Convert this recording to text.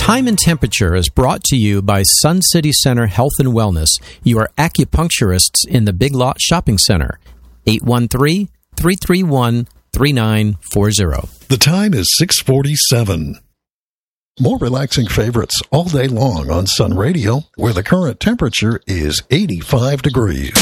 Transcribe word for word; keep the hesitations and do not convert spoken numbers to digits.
Time and Temperature is brought to you by Sun City Center Health and Wellness, your acupuncturists in the Big Lot Shopping Center. eight one three, three three one, three nine four zero. The time is six forty-seven. More relaxing favorites all day long on Sun Radio, where the current temperature is eighty-five degrees.